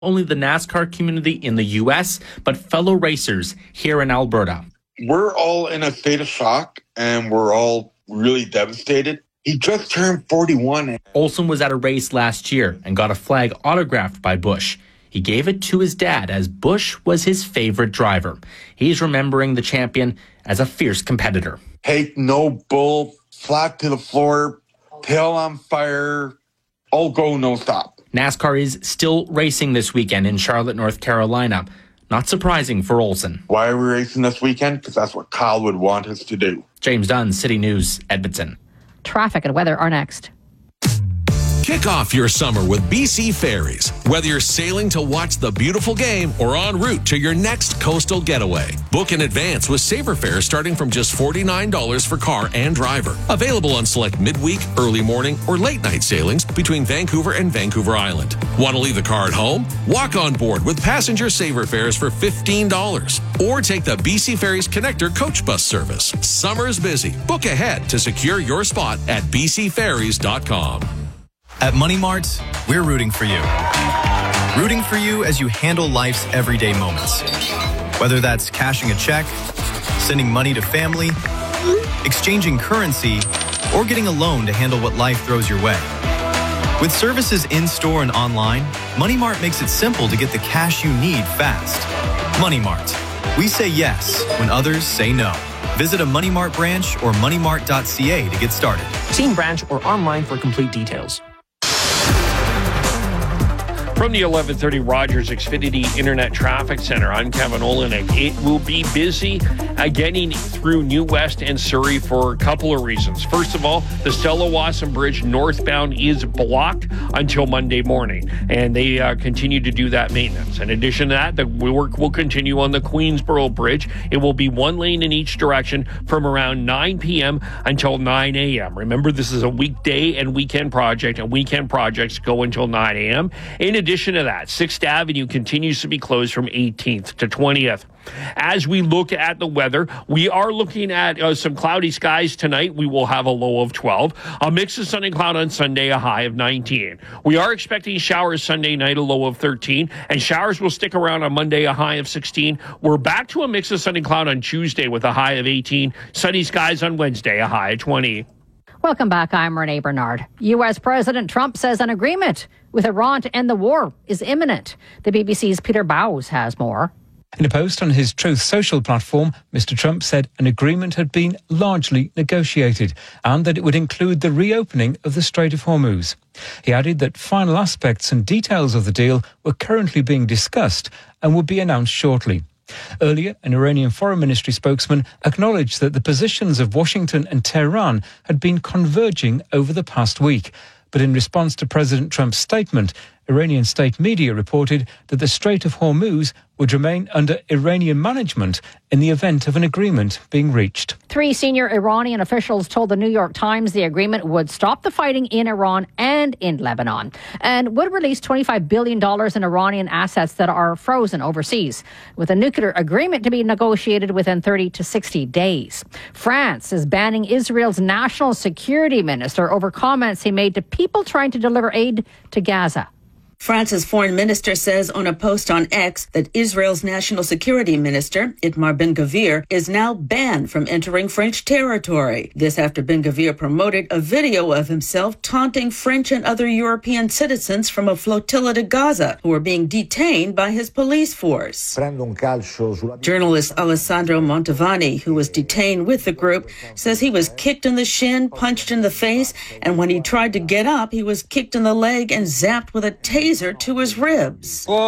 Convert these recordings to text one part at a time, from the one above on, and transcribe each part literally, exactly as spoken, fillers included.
only the NASCAR community in the U S, but fellow racers here in Alberta. We're all in a state of shock, and we're all really devastated. He just turned forty-one. Olsen was at a race last year and got a flag autographed by Busch. He gave it to his dad, as Busch was his favorite driver. He's remembering the champion as a fierce competitor. Hey, no bull, flat to the floor, tail on fire, all go, no stop. NASCAR is still racing this weekend in Charlotte, North Carolina. Not surprising for Olsen. Why are we racing this weekend? Because that's what Kyle would want us to do. James Dunn, City News, Edmonton. Traffic and weather are next. Kick off your summer with B C Ferries. Whether you're sailing to watch the beautiful game or en route to your next coastal getaway, book in advance with Saver Fares starting from just forty-nine dollars for car and driver. Available on select midweek, early morning, or late night sailings between Vancouver and Vancouver Island. Want to leave the car at home? Walk on board with passenger Saver Fares for fifteen dollars. Or take the B C Ferries Connector coach bus service. Summer's busy. Book ahead to secure your spot at b c ferries dot com. At Money Mart, we're rooting for you. Rooting for you as you handle life's everyday moments. Whether that's cashing a check, sending money to family, exchanging currency, or getting a loan to handle what life throws your way. With services in-store and online, Money Mart makes it simple to get the cash you need fast. Money Mart. We say yes when others say no. Visit a Money Mart branch or money mart dot c a to get started. See in branch or online for complete details. From the eleven thirty Rogers Xfinity Internet Traffic Center, I'm Kevin Olenek. It will be busy uh, getting through New West and Surrey for a couple of reasons. First of all, the Stella Wasson Bridge northbound is blocked until Monday morning, and they uh, continue to do that maintenance. In addition to that, the work will continue on the Queensboro Bridge. It will be one lane in each direction from around nine p.m. until nine a.m. Remember, this is a weekday and weekend project, and weekend projects go until nine a.m. In addition to that, sixth Avenue continues to be closed from eighteenth to twentieth. As we look at the weather, we are looking at uh, some cloudy skies tonight. We will have a low of twelve. A mix of sun and cloud on Sunday, a high of nineteen. We are expecting showers Sunday night, a low of thirteen. And showers will stick around on Monday, a high of sixteen. We're back to a mix of sun and cloud on Tuesday with a high of eighteen. Sunny skies on Wednesday, a high of twenty. Welcome back. I'm Renee Bernard. U S. President Trump says an agreement with Iran to end the war is imminent. The B B C's Peter Bowes has more. In a post on his Truth Social platform, Mister Trump said an agreement had been largely negotiated and that it would include the reopening of the Strait of Hormuz. He added that final aspects and details of the deal were currently being discussed and would be announced shortly. Earlier, an Iranian Foreign Ministry spokesman acknowledged that the positions of Washington and Tehran had been converging over the past week. But in response to President Trump's statement, Iranian state media reported that the Strait of Hormuz would remain under Iranian management in the event of an agreement being reached. Three senior Iranian officials told the New York Times the agreement would stop the fighting in Iran and in Lebanon and would release twenty-five billion dollars in Iranian assets that are frozen overseas, with a nuclear agreement to be negotiated within thirty to sixty days. France is banning Israel's national security minister over comments he made to people trying to deliver aid to Gaza. France's foreign minister says on a post on X that Israel's national security minister, Itamar Ben-Gvir, is now banned from entering French territory. This after Ben-Gvir promoted a video of himself taunting French and other European citizens from a flotilla to Gaza who were being detained by his police force. Journalist Alessandro Montavani, who was detained with the group, says he was kicked in the shin, punched in the face, and when he tried to get up, he was kicked in the leg and zapped with a taser to his ribs. Greek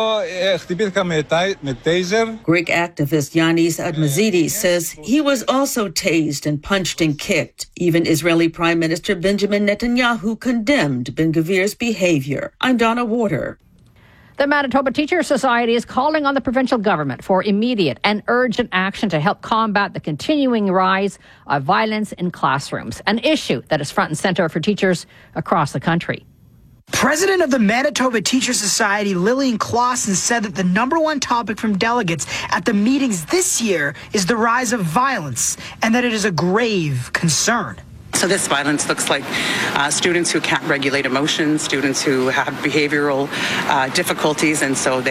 activist Yanis Admazidis says he was also tased and punched and kicked. Even Israeli Prime Minister Benjamin Netanyahu condemned Ben-Gvir's behavior. I'm Donna Warder. The Manitoba Teachers Society is calling on the provincial government for immediate and urgent action to help combat the continuing rise of violence in classrooms, an issue that is front and center for teachers across the country. President of the Manitoba Teachers Society, Lillian Clausen, said that the number one topic from delegates at the meetings this year is the rise of violence and that it is a grave concern. So this violence looks like uh, students who can't regulate emotions, students who have behavioral uh, difficulties, and so they